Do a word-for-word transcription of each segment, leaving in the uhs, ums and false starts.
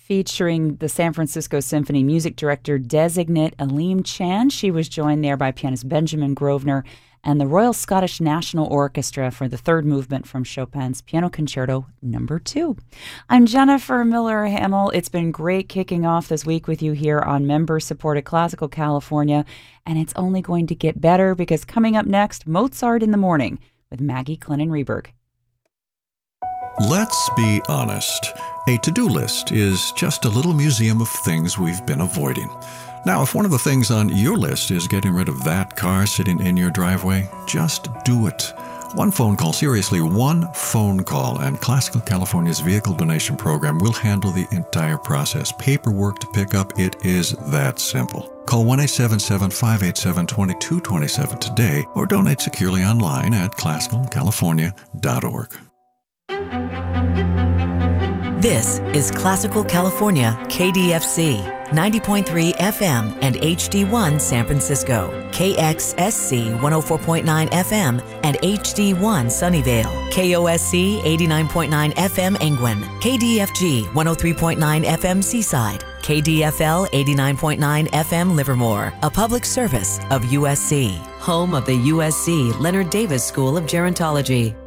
featuring the San Francisco Symphony music director designate Aleem Chan. She was joined there by pianist Benjamin Grosvenor and the Royal Scottish National Orchestra for the third movement from Chopin's Piano Concerto Number Two. I'm Jennifer Miller Hamill. It's been great kicking off this week with you here on member-supported Classical California, and it's only going to get better because coming up next, Mozart in the Morning with Maggie Clinnan-Reberg. Let's be honest. A to-do list is just a little museum of things we've been avoiding. Now, if one of the things on your list is getting rid of that car sitting in your driveway, just do it. One phone call, seriously, one phone call, and Classical California's vehicle donation program will handle the entire process. Paperwork to pick up, it is that simple. Call one eight seven seven, five eight seven, two two two seven today or donate securely online at classical california dot org. This is Classical California, K D F C, ninety point three F M and H D one San Francisco, K X S C one oh four point nine F M and H D one Sunnyvale, K O S C eighty-nine point nine F M Engwin, K D F G one oh three point nine F M Seaside, K D F L eighty-nine point nine F M Livermore, a public service of U S C, home of the U S C Leonard Davis School of Gerontology.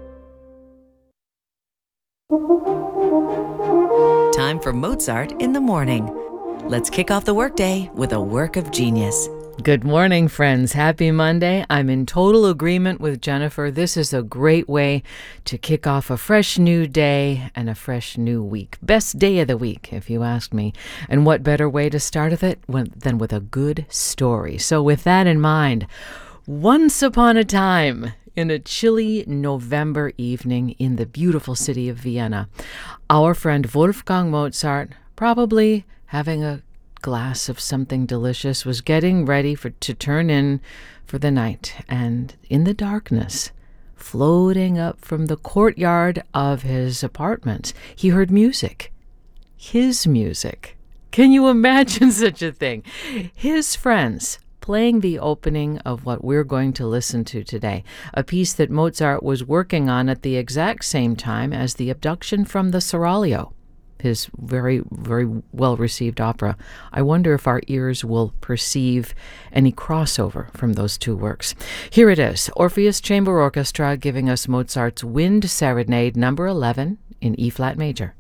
Time for Mozart in the Morning. Let's kick off the workday with a work of genius. Good morning, friends. Happy Monday. I'm in total agreement with Jennifer. This is a great way to kick off a fresh new day and a fresh new week. Best day of the week, if you ask me. And what better way to start with it than with a good story? So with that in mind, once upon a time, in a chilly November evening in the beautiful city of Vienna, our friend Wolfgang Mozart, probably having a glass of something delicious, was getting ready for to turn in for the night. And in the darkness, floating up from the courtyard of his apartment, he heard music. His music. Can you imagine such a thing? His friends playing the opening of what we're going to listen to today, a piece that Mozart was working on at the exact same time as the abduction from the Seraglio, his very, very well-received opera. I wonder if our ears will perceive any crossover from those two works. Here it is, Orpheus Chamber Orchestra giving us Mozart's Wind Serenade number eleven in E-flat major.